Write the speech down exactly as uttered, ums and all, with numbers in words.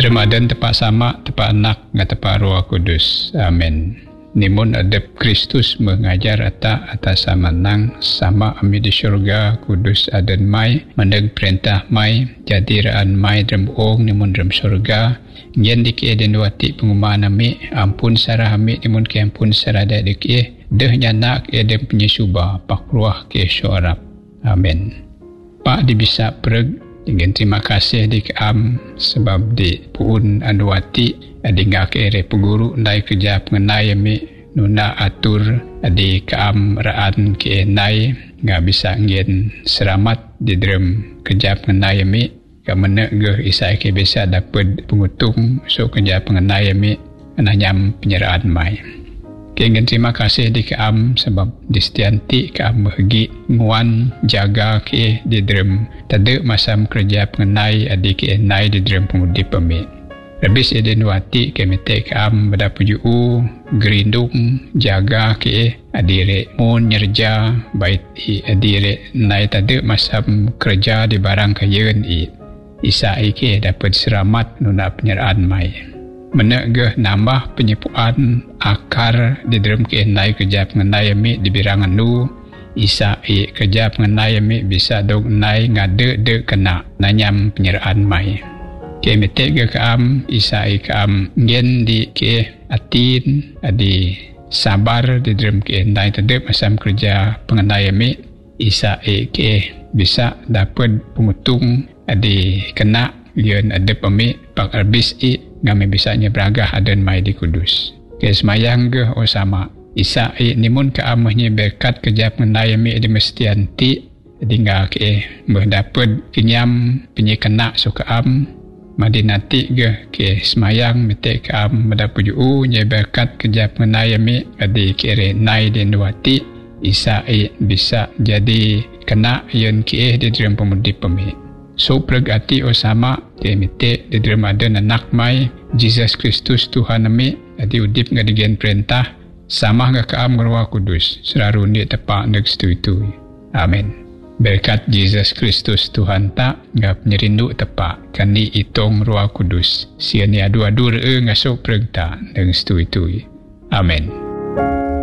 Dremadan tepat sama, tepat anak, ngan tepat Roh Kudus. Amin. Nimun adep Kristus mengajar ata atas samanang sama ami di syurga kudus adan mai mandeng perintah mai jadi raan mai dalam ong nimun dalam syurga ngen diki eden wati pengumaan ami ampun sarah ami nimun ke ampun sarah dak diki deh nyanak eden penyusuba pakruah ke syurab. Amin. Pak dibisa pereg dengan terima kasih di keam sebab di puun anduati adinga ke ere peguru nai kerja pengenai ami nuna atur di keam raan ke nai nggak bisa ngien seramat di dalam kerja pengenai ami kamana ge isai ke bisa dapat pengutung so kerja pengenai ami ananyam penyerahan mai. Kengin terima kasih di keam sebab di setianti keam bagi nguan jaga ke di dalam tade masam kerja pengenai adik ke nai di dalam pengudip kami. Habis eden wati kami tek keam pada puju gerindung jaga ke adire mun nyerja bait i adire nai tade masam kerja di barang kayen i isa ke dapat selamat nuna penyerahan mai. Menegah nambah penyepuan akar di dalam kenai kerja pengenai ami di birangan nu isa i kerja pengenai ami bisa dog nai ngade de kena nanyam penyerahan mai. Kami tega keam isa i keam ngen di ke atin adi sabar di dalam kenai tedep masam kerja pengenai ami isa i ke bisa dapat pengutung adi kena lian adep ami pak arbis i ngami bisanya beragah adan mai di kudus. Ke semayang ge o sama. Isa i nimun ke amahnya berkat kerja pengenai mi di mestianti tinggal ke mendapat kenyam penyekena suka am madinati ge ke semayang mete ke am mendapat ju nya berkat kerja pengenai mi adi kere nai di nuati isa i bisa jadi kena yen ke di dalam pemudip pemi. So pergati o sama temite di dalam ada anak mai Jesus Kristus Tuhan ami adi udip ngadigen perintah sama ngak keam Roh Kudus selalu ni tepak neg setui-tui. Amin. Berkat Jesus Kristus Tuhan tak ngap nyerindu tepak kani itong Roh Kudus sia ni adu-adu re ngasuk perintah neg setui-tui. Amin.